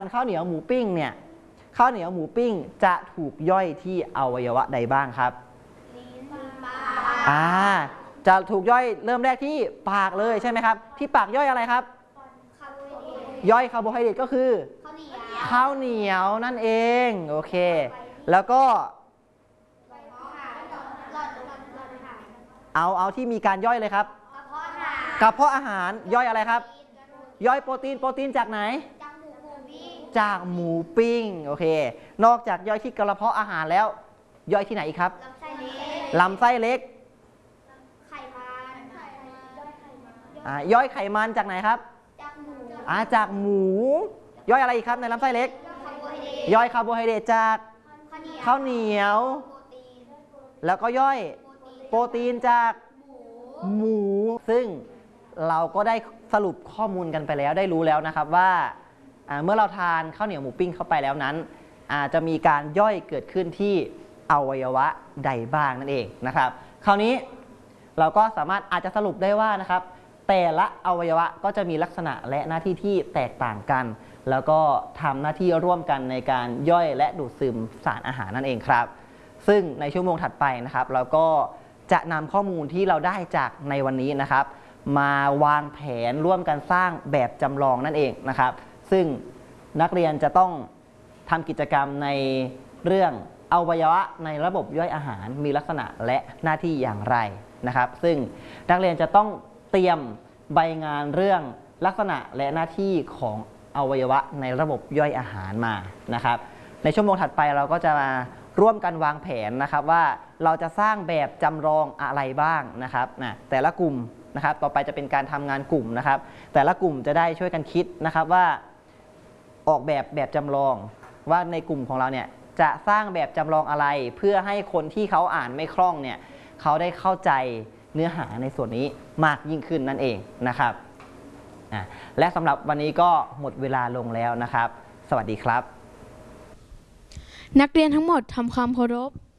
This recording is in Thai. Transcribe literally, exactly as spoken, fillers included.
ข้าวเหนียวหมูปิ้งเนี่ยข้าวเหนียวหมูปิ้งจะถูกย่อยที่อวัยวะใดบ้างครับอ่าจะถูกย่อยเริ่มแรกที่ปากเลยใช่ไหมครับที่ปากย่อยอะไรครับย่อยคาร์โบไฮเดรตก็คือข้าวเหนียวนั่นเองโอเคแล้วก็เอาเอาที่มีการย่อยเลยครับกระเพาะอาหารย่อยอะไรครับย่อยโปรตีนโปรตีนจากไหนจากหมูปิ้งโอเคนอกจากย่อยที่กระเพาะอาหารแล้วย่อยที่ไหนอีกครับลำไส้เล็กย่อยไขมันจากไหนครับจากหมูย่อยอะไรอีกครับในลำไส้เล็กย่อยคาร์โบไฮเดรตจากข้าวเหนียวแล้วก็ย่อยโปรตีนจากหมูซึ่งเราก็ได้สรุปข้อมูลกันไปแล้วได้รู้แล้วนะครับว่าเมื่อเราทานข้าวเหนียวหมูปิ้งเข้าไปแล้วนั้นอาจจะมีการย่อยเกิดขึ้นที่อวัยวะใดบ้างนั่นเองนะครับคราวนี้เราก็สามารถอาจจะสรุปได้ว่านะครับแต่ละอวัยวะก็จะมีลักษณะและหน้าที่ที่แตกต่างกันแล้วก็ทำหน้าที่ร่วมกันในการย่อยและดูดซึมสารอาหารนั่นเองครับซึ่งในชั่วโมงถัดไปนะครับเราก็จะนำข้อมูลที่เราได้จากในวันนี้นะครับมาวางแผนร่วมกันสร้างแบบจำลองนั่นเองนะครับซึ่งนักเรียนจะต้องทำกิจกรรมในเรื่องอวัยวะในระบบย่อยอาหารมีลักษณะและหน้าที่อย่างไรนะครับซึ่งนักเรียนจะต้องเตรียมใบงานเรื่องลักษณะและหน้าที่ของอวัยวะในระบบย่อยอาหารมานะครับในชั่วโมงถัดไปเราก็จะมาร่วมกันวางแผนนะครับว่าเราจะสร้างแบบจำลองอะไรบ้างนะครับนะแต่ละกลุ่มนะครับต่อไปจะเป็นการทำงานกลุ่มนะครับแต่ละกลุ่มจะได้ช่วยกันคิดนะครับว่าออกแบบแบบจำลองว่าในกลุ่มของเราเนี่ยจะสร้างแบบจำลองอะไรเพื่อให้คนที่เขาอ่านไม่คล่องเนี่ยเขาได้เข้าใจเนื้อหาในส่วนนี้มากยิ่งขึ้นนั่นเองนะครับและสำหรับวันนี้ก็หมดเวลาลงแล้วนะครับสวัสดีครับนักเรียนทั้งหมดทำความเคารพ